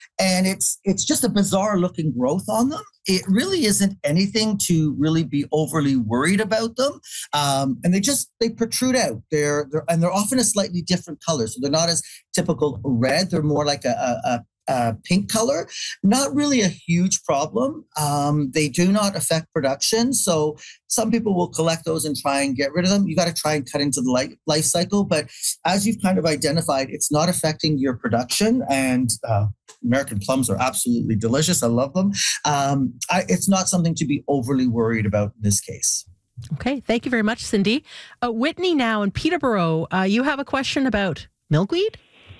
and it's just a bizarre looking growth on them. It really isn't anything to really be overly worried about them, and they protrude out. They're often a slightly different color, so they're not as typical red. They're more like a pink color. Not really a huge problem. They do not affect production, so some people will collect those and try and get rid of them. You got to try and cut into the life cycle, but as you've kind of identified, it's not affecting your production. And American plums are absolutely delicious. I love them. It's not something to be overly worried about in this case. Okay, thank you very much, Cindy. Whitney now in Peterborough, you have a question about milkweed?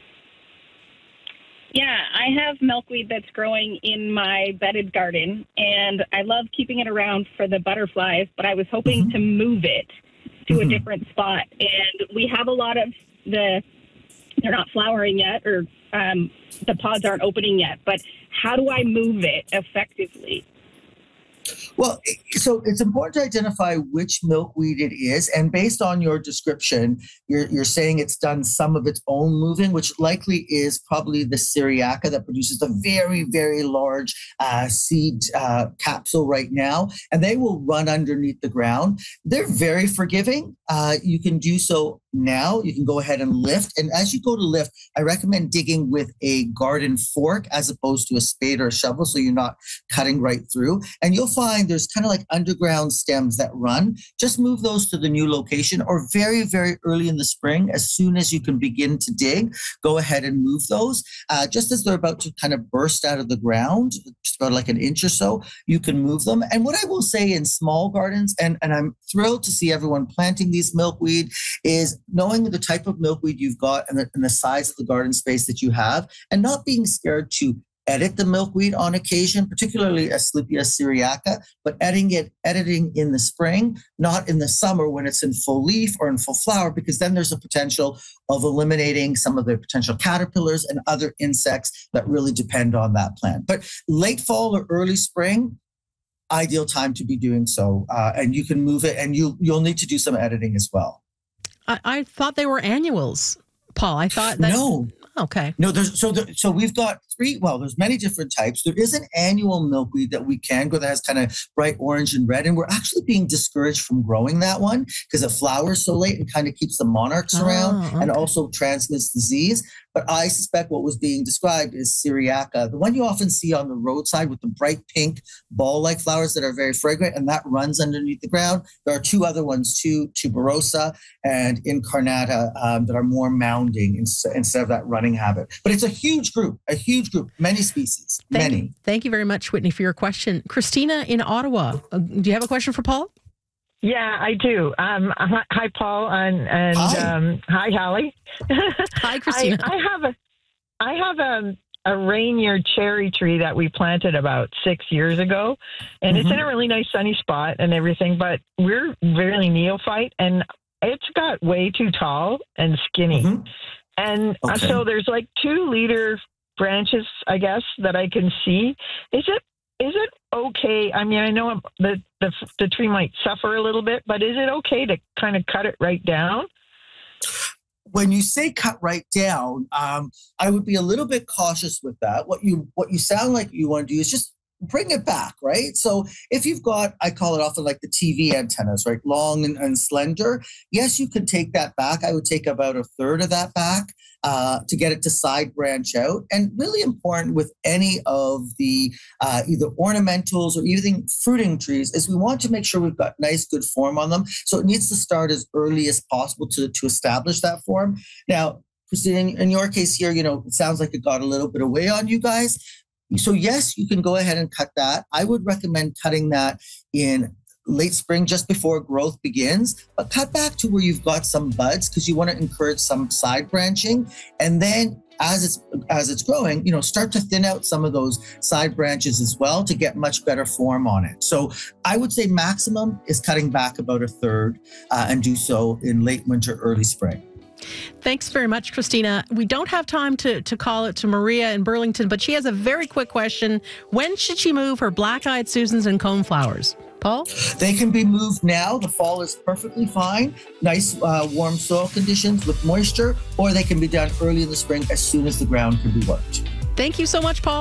Yeah, I have milkweed that's growing in my bedded garden, and I love keeping it around for the butterflies, but I was hoping to move it to a different spot. And we have a lot of they're not flowering yet, or the pods aren't opening yet, but how do I move it effectively? Well, so it's important to identify which milkweed it is. And based on your description, you're saying it's done some of its own moving, which likely is probably the Syriaca that produces a very, very large seed capsule right now. And they will run underneath the ground. They're very forgiving. You can do so now. You can go ahead and lift. And as you go to lift, I recommend digging with a garden fork as opposed to a spade or a shovel, so you're not cutting right through. And you'll find there's kind of like underground stems that run. Just move those to the new location, or very, very early in the spring, as soon as you can begin to dig, go ahead and move those. Just as they're about to kind of burst out of the ground, just about like an inch or so, you can move them. And what I will say in small gardens, and I'm thrilled to see everyone planting these milkweed, is knowing the type of milkweed you've got and the size of the garden space that you have, and not being scared to edit the milkweed on occasion, particularly Asclepias syriaca, but editing in the spring, not in the summer when it's in full leaf or in full flower, because then there's a potential of eliminating some of the potential caterpillars and other insects that really depend on that plant. But late fall or early spring, ideal time to be doing so. And you can move it, and you'll need to do some editing as well. I thought they were annuals, Paul. I thought that... No. Okay. No, so we've got three. Well, there's many different types. There is an annual milkweed that we can grow that has kind of bright orange and red, and we're actually being discouraged from growing that one because it flowers so late and kind of keeps the monarchs around and also transmits disease. But I suspect what was being described is Syriaca, the one you often see on the roadside with the bright pink ball-like flowers that are very fragrant, and that runs underneath the ground. There are two other ones too, tuberosa and incarnata, that are more mounding instead of that running habit. But it's a huge group, many species, many. Thank you very much, Whitney, for your question. Christina in Ottawa, do you have a question for Paul? Yeah, I do. Hi, Paul, and hi, Hallie. Hi, Christina. I have a Rainier cherry tree that we planted about 6 years ago, and it's in a really nice sunny spot and everything. But we're really neophyte, and it's got way too tall and skinny, and so there's like 2-liter branches, I guess, that I can see. Is it okay? I mean, I know the tree might suffer a little bit, but is it okay to kind of cut it right down? When you say cut right down, I would be a little bit cautious with that. What you sound like you want to do is just bring it back, right? So if you've got, I call it often like the TV antennas, right? Long and slender. Yes, you can take that back. I would take about a third of that back to get it to side branch out. And really important with any of the either ornamentals or even fruiting trees is we want to make sure we've got nice, good form on them. So it needs to start as early as possible to establish that form. Now, Christine, in your case here, it sounds like it got a little bit away on you guys. So yes, you can go ahead and cut that. I would recommend cutting that in late spring, just before growth begins, but cut back to where you've got some buds because you want to encourage some side branching. And then as it's growing, start to thin out some of those side branches as well to get much better form on it. So I would say maximum is cutting back about a third and do so in late winter, early spring. Thanks very much, Christina. We don't have time to call it to Maria in Burlington, but she has a very quick question. When should she move her black-eyed Susans and coneflowers? Paul? They can be moved now. The fall is perfectly fine. Nice warm soil conditions with moisture, or they can be done early in the spring as soon as the ground can be worked. Thank you so much, Paul.